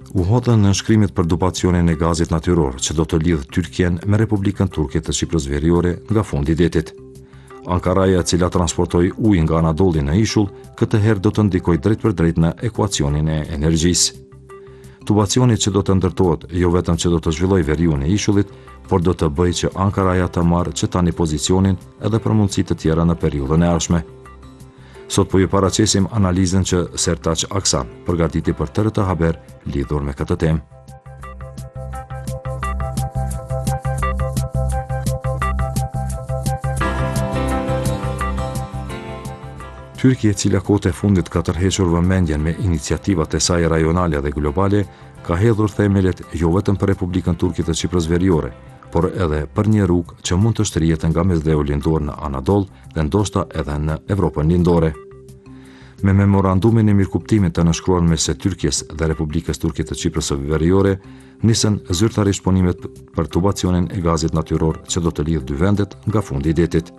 U hodhën nënshkrimit për dupacionin e gazit natyror që do të lidhë Tyrkien me Republikën Turke të Çipros Veriore nga fundi i detit. Ankaraja, e cila transportoi ujë nga Anadolli në ishull, këtë herë do të ndikojë drejt për drejt në ekuacionin e energjisë. Tubacioni që do të ndërtohet jo vetëm që do të zhvillojë veriun e ishullit, por do të bëjë që Ankaraja të marrë që tani pozicionin edhe për mundësi të tjera në periudhën e ardhshme. Sot po ju paraqesim analizën që Sertaç Aksan përgatiti për tërë të haber lidhur me këtë temë. Tyrkia, e cila kohët e fundit ka tërhequr vëmendjen me iniciativat e saj rajonale dhe globale, ka hedhur themelet jo vetëm për Republikën Turke të Çipros Veriore, por edhe për një rrugë që mund të shtrihet nga Mesdheu lindor në Anadol dhe ndoshta edhe në Evropën lindore. Me memorandumin e mirëkuptimit të nënshkruar mes Tyrkisë dhe Republikës Turke të Çipros Veriore, nisën zyrtarisht punimet për tubacionin e gazit natyror që do të lidhë dy vendet nga fundi i detit.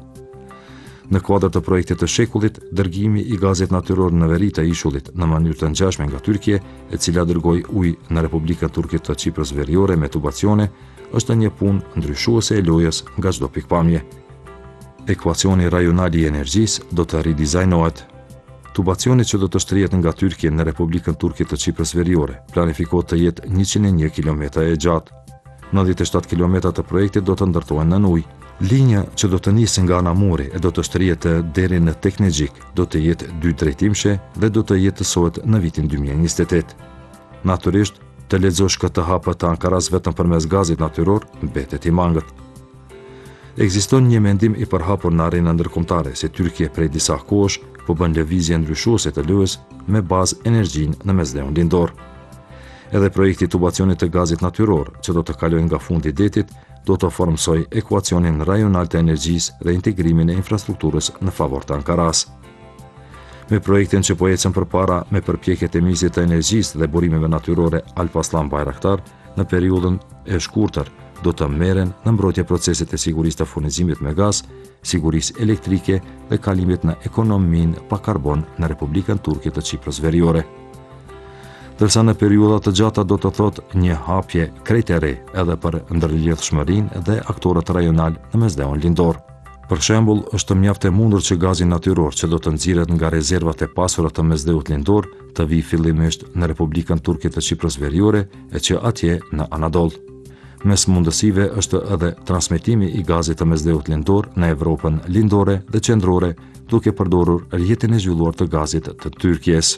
Në kuadër të projektit të shekullit, dërgimi i gazit natyror në veri të ishullit në mënyrë të ngjashme nga Tyrkia, e cila dërgoi ujë në Republikën Turke të Çipros Veriore me tubacione, është një punë ndryshuese e lojës nga çdo pikpamje. Ekuacioni rajonal i energjisë do të ridizajnohet. Tubacioni që do të shtrihet nga Tyrkia në Republikën Turke të Çipros Veriore planifikohet të jetë 101 km e gjatë. 97 km të projektit do të ndërtohen nën ujë. Linja që do të nisë nga Anamuri e do të shtrihet deri në Teknexhik do të jetë 2 drejtimshe dhe do të jetësohet në vitin 2028. Natyrisht, të lexosh këtë hapë të Ankaras vetëm përmes gazit natyror mbetet i mangët. Ekziston një mendim i përhapur në arenën ndërkombëtare se Tyrkia prej disa kohësh po bën lëvizje ndryshuese të lojës me bazë energjinë në Mesdheun lindor. Edhe projekti i tubacionit të gazit natyror, që do të kalojë nga fundi i detit, do të formsoj ekuacionin rajonal të energjisë dhe integrimin e infrastrukturës në favor të Ankaras. Me projektin që po ecën përpara me përpjekjet e Ministrisë të Energjisë dhe burimeve natyrore Alpaslan Bayraktar, në periudhën e shkurtër do të merren në mbrojtje proceset e sigurisë të furnizimit me gaz, sigurisë elektrike dhe kalimit në ekonominë pa karbon në Republikën Turke të Çipros Veriore. Dërsa në periudha të gjata do të thotë një hapje krejt e re edhe për ndërlidhshmërinë dhe aktorët rajonal në Mesdheun lindor. Për shembull, është mjaft e mundur që gazi natyror që do të nxirret nga rezervat e pasura të Mesdheut lindor të vijë fillimisht në Republikën Turke të Çipros Veriore e që atje në Anadol. Mes mundësive është edhe transmetimi i gazit të Mesdheut lindor në Evropën lindore dhe qendrore, duke përdorur rrjetin e zhvilluar të gazit të Tyrkisë.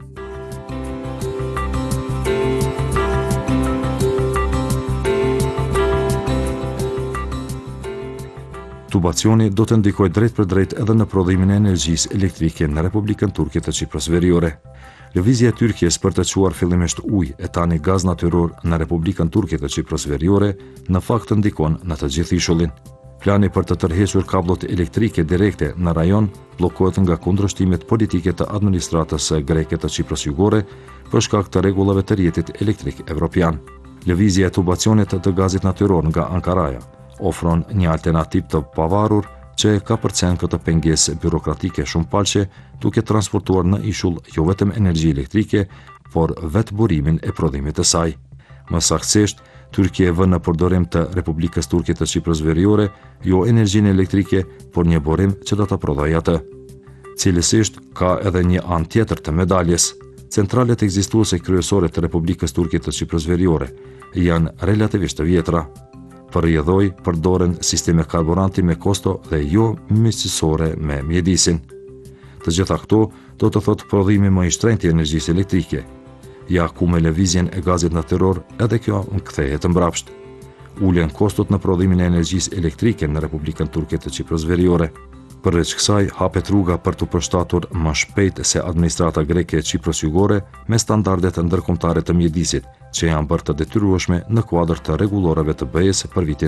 Tubacioni do të ndikojë drejt për drejt edhe në prodhimin e energjisë elektrike në Republikën Turke të Çipros Veriore. Lëvizja e Tyrkisë për të çuar fillimisht ujë e tani gaz natyror në Republikën Turke të Çipros Veriore në fakt ndikon në të gjithë ishullin. Plani për të tërhequr kabllot elektrike direkte në rajon bllokohet nga kundërshtimet politike të administratës greke të Çipros Jugore për shkak të rregullave të rrjetit elektrik evropian. Lëvizja e tubacionit të gazit natyror nga Ankaraja ofron një alternativë të pavarur që ka përcen këtë pengesë birokratike shumë palçe, duke transportuar në ishull jo vetëm energji elektrike, por vetë burimin e prodhimit të saj. Më saktësisht, Tyrkia vën në përdorim të Republikës Turke të Çipros Veriore jo energjinë elektrike, por një burim që do ta prodhojë atë. Cilësisht ka edhe një anë tjetër të medaljes. Centralet ekzistuese kryesore të Republikës Turke të Çipros Veriore janë relativisht të vjetra. Për rrjedhoj përdoren sisteme karburanti me kosto dhe jo miqësore me mjedisin. Të gjitha këto do të thotë prodhimi më i shtrenjtë i energjisë elektrike. Ja ku me lëvizjen e gazit natyror edhe kjo kthehet mbrapsht. Ulen kostot në prodhimin e energjisë elektrike në Republikën Turke të Çipros Veriore. Përveç kësaj, hapet rruga për të përshtatur më shpejt se administrata greke e Çipros Jugore me standardet ndërkombëtare të mjedisit, që janë bërë të detyrueshme në kuadër të rregulloreve të BE-s për vitin